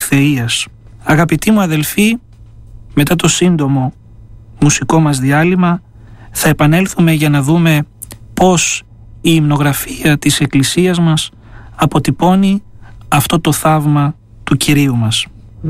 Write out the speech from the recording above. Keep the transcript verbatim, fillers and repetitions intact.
θείας. Αγαπητοί μου αδελφοί, μετά το σύντομο μουσικό μας διάλειμμα θα επανέλθουμε για να δούμε πώς η υμνογραφία της Εκκλησίας μας αποτυπώνει αυτό το θαύμα του Κυρίου μας.